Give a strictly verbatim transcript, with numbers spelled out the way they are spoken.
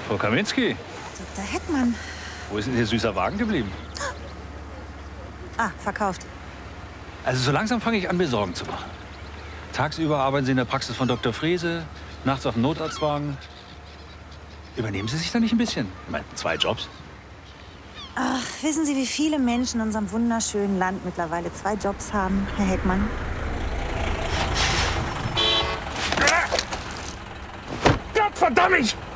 Frau Kaminski, Doktor Heckmann. wo ist denn Ihr süßer Wagen geblieben? Ah, verkauft. Also so langsam fange ich an, mir Sorgen zu machen. Tagsüber arbeiten Sie in der Praxis von Doktor Frese, nachts auf dem Notarztwagen. Übernehmen Sie sich da nicht ein bisschen? Ich meine, zwei Jobs. Ach, wissen Sie, wie viele Menschen in unserem wunderschönen Land mittlerweile zwei Jobs haben, Herr Heckmann? Gott verdammt!